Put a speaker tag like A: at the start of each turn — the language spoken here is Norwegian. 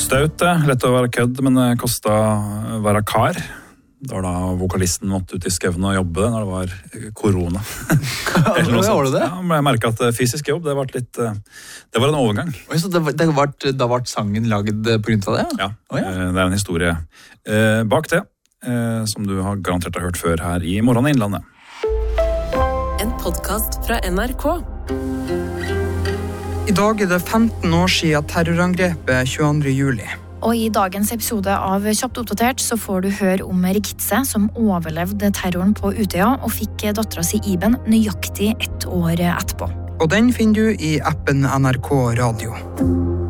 A: staut det. Lett å være kødd, men det kostet å være kar. Det var da vokalisten måtte ut I skauen og jobbe når det var korona.
B: Var det det?
A: Ja, men jeg merket at fysisk jobb, det var en overgang.
B: Så da var sangen laget på grunn av det?
A: Ja, det en historie bak det, som du har garantert hørt før her I Morgen I Innlandet.
C: En podcast fra NRK.
D: I dag det 15 år siden terrorangrepet 22. juli.
E: Og I dagens episode av Kjapt oppdatert så får du høre om Rikitse som overlevde terroren på Utøya og fikk datteren sin Iben nøyaktig 1 år etterpå.
D: Og den finner du I appen NRK Radio.